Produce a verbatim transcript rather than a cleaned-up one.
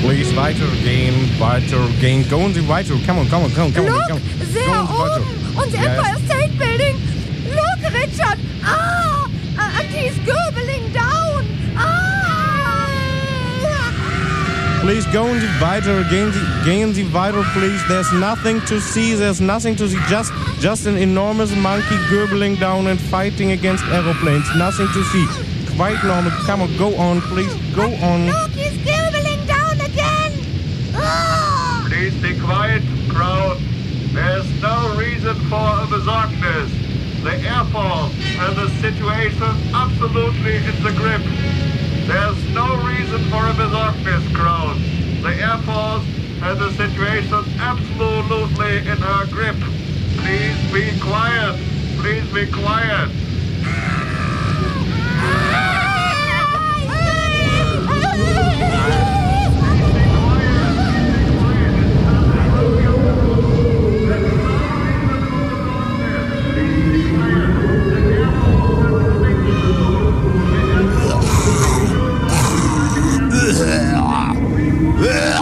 Please, weitergehen, weitergehen. Going Sie weiter. Come on, come on, come on, come on. Look, Come on. there Go on, weiter. on the Yes. Empire State Building. Look, Richard. Ah, uh, and he's gobbling down. Ah. Please, going Sie weiter. Gehen Sie, gehen Sie weiter, please. There's nothing to see. There's nothing to see. Just, just an enormous monkey gobbling down and fighting against aeroplanes. Nothing to see. Quite normal. Come on, go on, please. Go on. Look, he's gobbling down again. Ah. Please be quiet, crowd. There's no reason for besorgnis. The Air Force has the situation absolutely in the grip. There's no reason for a besorgnis, crowd. The Air Force has the situation absolutely in her grip. Please be quiet. Please be quiet.